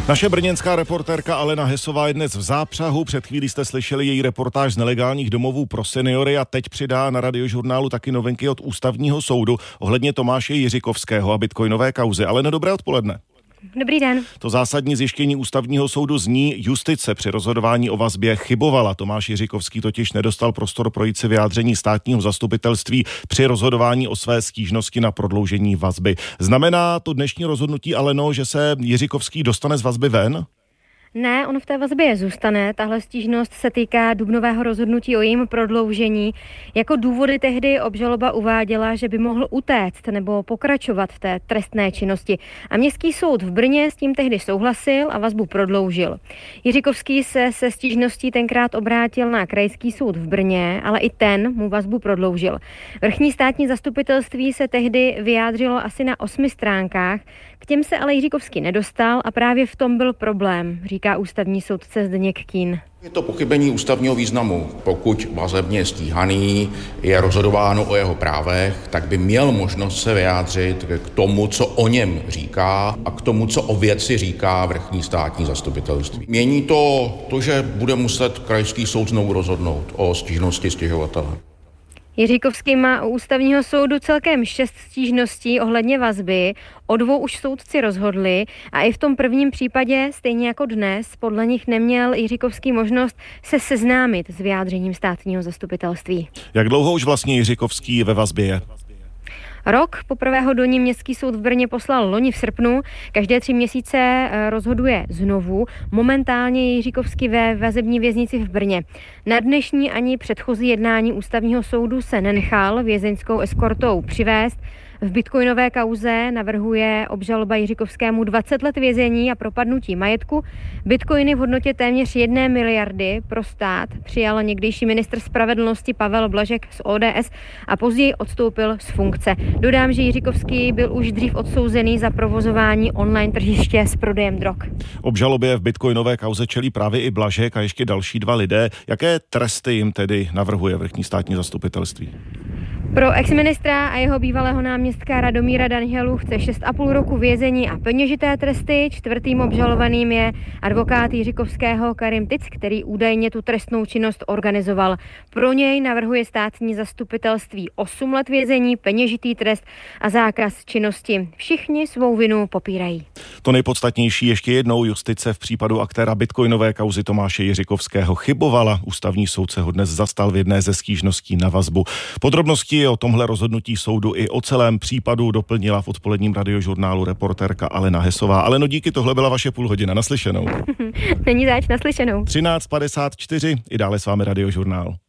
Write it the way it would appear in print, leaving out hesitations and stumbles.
Naše brněnská reportérka Alena Hesová je dnes v zápřahu. Před chvílí jste slyšeli její reportáž z nelegálních domovů pro seniory a teď přidá na Radiožurnálu taky novinky od Ústavního soudu ohledně Tomáše Jiřikovského a bitcoinové kauzy. Aleno, dobré odpoledne. Dobrý den. To zásadní zjištění Ústavního soudu zní: justice při rozhodování o vazbě chybovala. Tomáš Jiřikovský totiž nedostal prostor projít si vyjádření státního zastupitelství při rozhodování o své stížnosti na prodloužení vazby. Znamená to dnešní rozhodnutí, Aleno, že se Jiřikovský dostane z vazby ven? Ne, on v té vazbě zůstane. Tahle stížnost se týká dubnového rozhodnutí o jejím prodloužení. Jako důvody tehdy obžaloba uváděla, že by mohl utéct nebo pokračovat v té trestné činnosti. A městský soud v Brně s tím tehdy souhlasil a vazbu prodloužil. Jiřikovský se stížností tenkrát obrátil na krajský soud v Brně, ale i ten mu vazbu prodloužil. Vrchní státní zastupitelství se tehdy vyjádřilo asi na 8 stránkách. K těm se ale Jiřikovský nedostal a právě v tom byl problém, říká ústavní soudce Zdeněk Kín. Je to pochybení ústavního významu. Pokud vazebně stíhaný je rozhodováno o jeho právech, tak by měl možnost se vyjádřit k tomu, co o něm říká, a k tomu, co o věci říká vrchní státní zastupitelství. Mění to, že bude muset krajský soud znovu rozhodnout o stížnosti stěžovatele. Jiřikovský má u Ústavního soudu celkem 6 stížností ohledně vazby. O 2 už soudci rozhodli a i v tom prvním případě, stejně jako dnes, podle nich neměl Jiřikovský možnost se seznámit s vyjádřením státního zastupitelství. Jak dlouho už vlastně Jiřikovský ve vazbě je? Rok. Poprvé ho do ní městský soud v Brně poslal loni v srpnu. Každé 3 měsíce rozhoduje znovu. Momentálně je Jiřikovský ve vazební věznici v Brně. Na dnešní ani předchozí jednání Ústavního soudu se nenechal vězeňskou eskortou přivést. V bitcoinové kauze navrhuje obžaloba Jiřikovskému 20 let vězení a propadnutí majetku. Bitcoiny v hodnotě téměř 1 miliardy pro stát přijal někdejší ministr spravedlnosti Pavel Blažek z ODS a později odstoupil z funkce. Dodám, že Jiřikovský byl už dřív odsouzený za provozování online tržiště s prodejem drog. Obžalobě v bitcoinové kauze čelí právě i Blažek a ještě další 2 lidé. Jaké tresty jim tedy navrhuje vrchní státní zastupitelství? Pro exministra a jeho bývalého náměstka Radomíra Danielu chce 6,5 roku vězení a peněžité tresty. 4. obžalovaným je advokát Jiřikovského Karim Tic, který údajně tu trestnou činnost organizoval. Pro něj navrhuje státní zastupitelství 8 let vězení, peněžitý trest a zákaz činnosti. Všichni svou vinu popírají. To nejpodstatnější ještě jednou: justice v případu aktéra bitcoinové kauzy Tomáše Jiřikovského chybovala. Ústavní soud se ho dnes zastal v jedné ze stížností na vazbu. Podrobnosti o tomhle rozhodnutí soudu i o celém případu doplnila v odpoledním Radiožurnálu reportérka Alena Hesová. Aleno, díky, tohle byla vaše půl hodina. Naslyšenou. Není zač, naslyšenou. 13:54, i dále s vámi Radiožurnál.